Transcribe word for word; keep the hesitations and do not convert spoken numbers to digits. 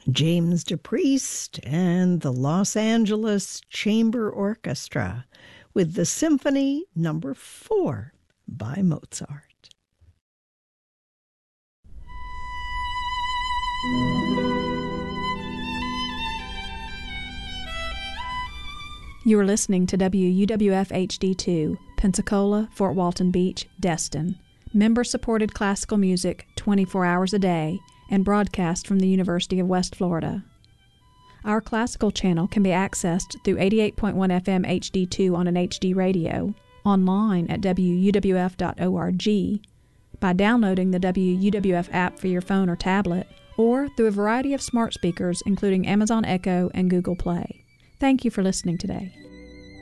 James DePriest and the Los Angeles Chamber Orchestra with the Symphony Number Four by Mozart. You are listening to W U W F H D two, Pensacola, Fort Walton Beach, Destin. Member-supported classical music twenty-four hours a day and broadcast from the University of West Florida. Our classical channel can be accessed through eighty-eight point one F M H D two on an H D radio, online at W U W F dot org, by downloading the W U W F app for your phone or tablet, or through a variety of smart speakers including Amazon Echo and Google Play. Thank you for listening today.